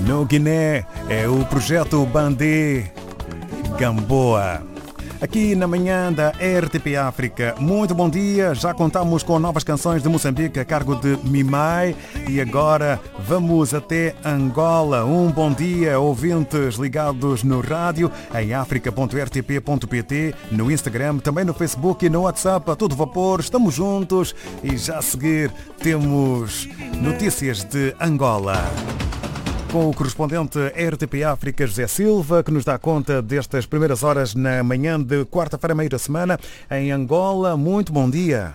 No Guiné é o projeto Bandé Gamboa. Aqui na manhã da RTP África, muito bom dia. Já contamos com novas canções de Moçambique a cargo de Mimai e agora vamos até Angola. Um bom dia, ouvintes ligados no rádio, em africa.rtp.pt, no Instagram, também no Facebook e no WhatsApp, a todo vapor. Estamos juntos e já a seguir temos notícias de Angola, com o correspondente RTP África, José Silva, que nos dá conta destas primeiras horas na manhã de quarta-feira, meio da semana, em Angola. Muito bom dia.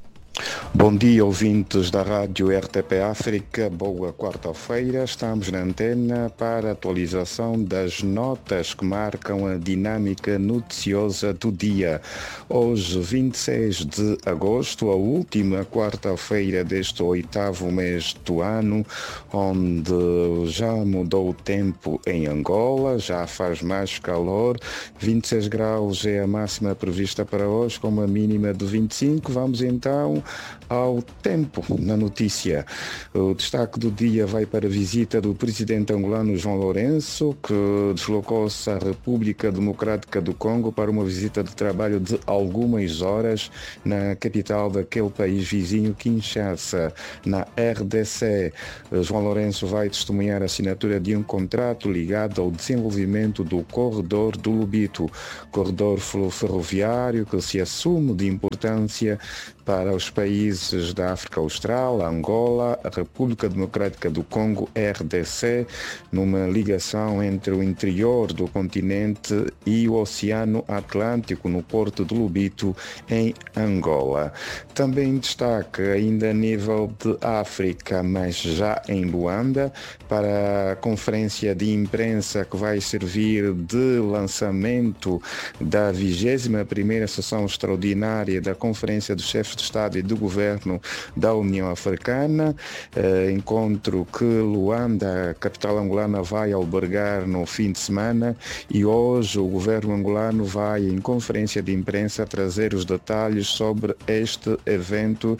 Bom dia, ouvintes da rádio RTP África. Boa quarta-feira. Estamos na antena para a atualização das notas que marcam a dinâmica noticiosa do dia. Hoje, 26 de agosto, a última quarta-feira deste 8º mês do ano, onde já mudou o tempo em Angola, já faz mais calor. 26 graus é a máxima prevista para hoje, com uma mínima de 25. Vamos então ao tempo na notícia. O destaque do dia vai para a visita do presidente angolano João Lourenço, que deslocou-se à República Democrática do Congo para uma visita de trabalho de algumas horas na capital daquele país vizinho, Kinshasa. Na RDC, João Lourenço vai testemunhar a assinatura de um contrato ligado ao desenvolvimento do corredor do Lubito, corredor ferroviário que se assume de importância para os países da África Austral, Angola, a República Democrática do Congo, RDC, numa ligação entre o interior do continente e o Oceano Atlântico, no porto de Lubito, em Angola. Também destaque, ainda a nível de África, mas já em Luanda, para a conferência de imprensa que vai servir de lançamento da 21ª sessão extraordinária da Conferência dos Chefes de Estado e do Governo da União Africana, encontro que Luanda, a capital angolana, vai albergar no fim de semana, e hoje o governo angolano vai em conferência de imprensa trazer os detalhes sobre este evento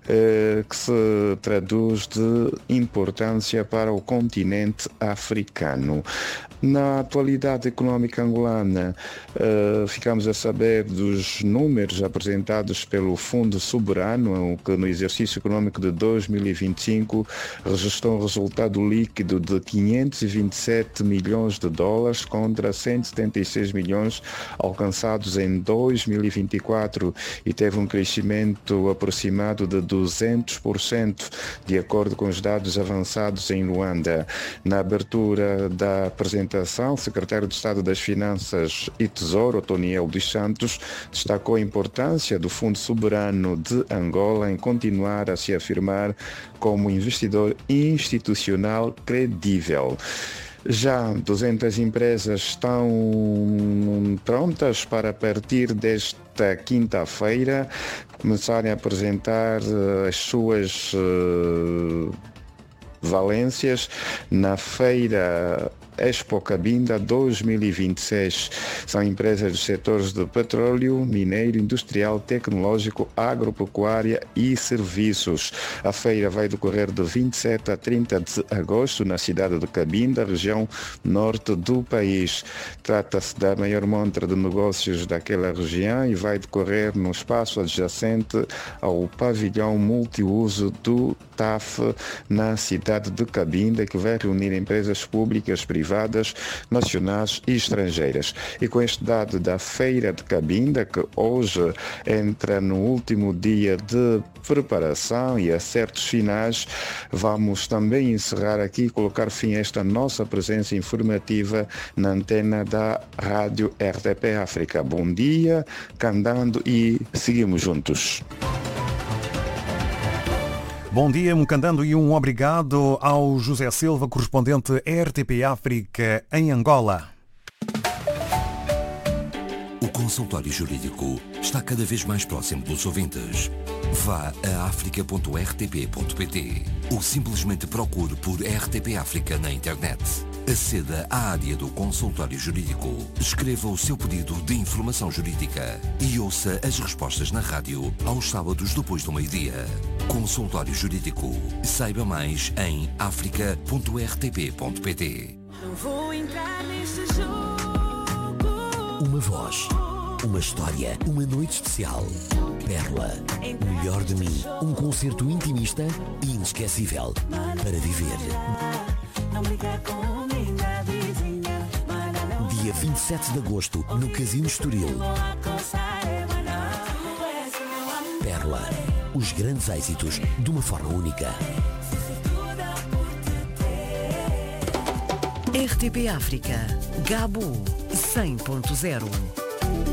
que se traduz de importância para o continente africano. Na atualidade económica angolana, ficamos a saber dos números apresentados pelo Fundo Soberano, que no exercício econômico de 2025 registrou um resultado líquido de 527 milhões de dólares contra 176 milhões alcançados em 2024 e teve um crescimento aproximado de 200%, de acordo com os dados avançados em Luanda. Na abertura da apresentação, o secretário de Estado das Finanças e Tesouro, Otoniel dos Santos, destacou a importância do Fundo Soberano de Angola em continuar a se afirmar como investidor institucional credível. Já 200 empresas estão prontas para, a partir desta quinta-feira, começarem a apresentar as suas valências na feira Expo Cabinda 2026. São empresas dos setores de petróleo, mineiro, industrial, tecnológico, agropecuária e serviços. A feira vai decorrer de 27 a 30 de agosto na cidade de Cabinda, região norte do país. Trata-se da maior montra de negócios daquela região e vai decorrer no espaço adjacente ao pavilhão multiuso do TAF na cidade de Cabinda, que vai reunir empresas públicas, privadas, nacionais e estrangeiras. E com este dado da Feira de Cabinda, que hoje entra no último dia de preparação e acertos finais, vamos também encerrar aqui e colocar fim a esta nossa presença informativa na antena da Rádio RTP África. Bom dia, candando e seguimos juntos. Bom dia, Mocandando, e um obrigado ao José Silva, correspondente RTP África em Angola. O consultório jurídico está cada vez mais próximo dos ouvintes. Vá a africa.rtp.pt ou simplesmente procure por RTP África na internet. Aceda à área do consultório jurídico, escreva o seu pedido de informação jurídica e ouça as respostas na rádio aos sábados depois do meio-dia. Consultório Jurídico. Saiba mais em africa.rtp.pt. Não vou entrar nesse jogo. Uma voz, uma história, uma noite especial. Pérola, o melhor de mim. Um concerto intimista e inesquecível para viver. Não brinca com minha vizinha. Dia 27 de agosto, no Casino Estoril. Pérola, os grandes êxitos de uma forma única. RTP África, Gabo 100.0.